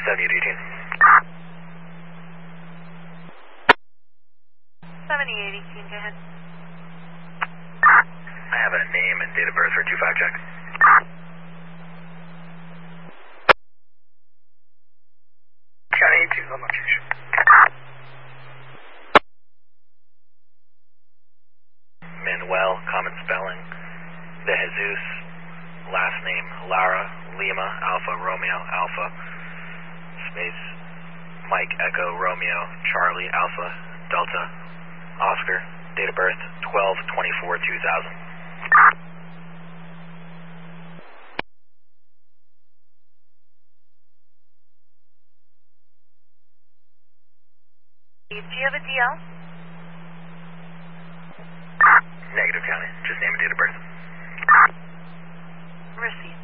7818. 7818, go ahead. I have a name and date of birth for 25 check. County 2 on location. Manuel, common spelling. De Jesus, last name Lara, Lima, Alpha, Romeo, Alpha, space, Mike, Echo, Romeo, Charlie, Alpha, Delta, Oscar, date of birth 12/24/2000. Do you have a DL? Negative, County. Just name and date of birth. Receipt.